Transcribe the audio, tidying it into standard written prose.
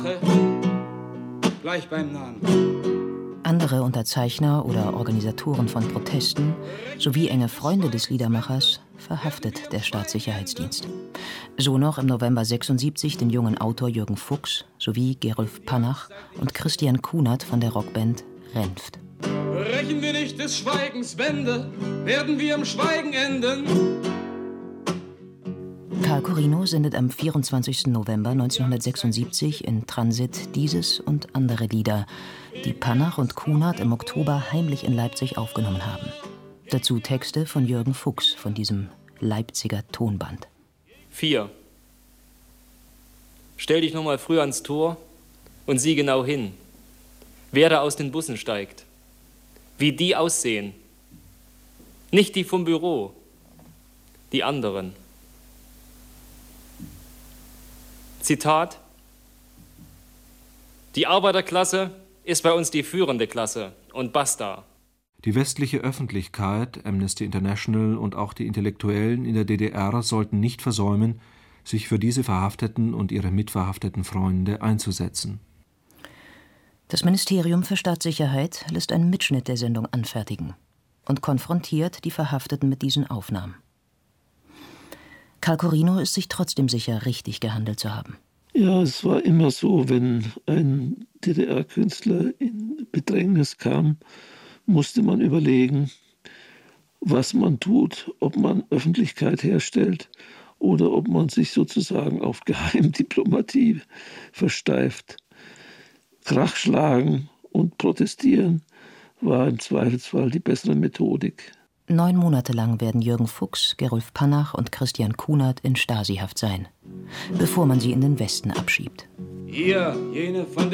Gleich beim Namen. Andere Unterzeichner oder Organisatoren von Protesten sowie enge Freunde des Liedermachers verhaftet der Staatssicherheitsdienst. So noch im November 76 den jungen Autor Jürgen Fuchs sowie Gerulf Panach und Christian Kunert von der Rockband Renft. Brechen wir nicht des Schweigens Bände, werden wir im Schweigen enden. Karl Corino sendet am 24. November 1976 in Transit dieses und andere Lieder, die Panach und Kunert im Oktober heimlich in Leipzig aufgenommen haben. Dazu Texte von Jürgen Fuchs von diesem Leipziger Tonband. 4. Stell dich noch mal früh ans Tor und sieh genau hin, wer da aus den Bussen steigt, wie die aussehen. Nicht die vom Büro, die anderen. Zitat: Die Arbeiterklasse ist bei uns die führende Klasse und basta. Die westliche Öffentlichkeit, Amnesty International und auch die Intellektuellen in der DDR sollten nicht versäumen, sich für diese Verhafteten und ihre mitverhafteten Freunde einzusetzen. Das Ministerium für Staatssicherheit lässt einen Mitschnitt der Sendung anfertigen und konfrontiert die Verhafteten mit diesen Aufnahmen. Karl Corino ist sich trotzdem sicher, richtig gehandelt zu haben. Ja, es war immer so, wenn ein DDR-Künstler in Bedrängnis kam, musste man überlegen, was man tut, ob man Öffentlichkeit herstellt oder ob man sich sozusagen auf Geheimdiplomatie versteift. Krach schlagen und protestieren war im Zweifelsfall die bessere Methodik. 9 Monate lang werden Jürgen Fuchs, Gerulf Panach und Christian Kunert in Stasihaft sein, bevor man sie in den Westen abschiebt. Hier, jene von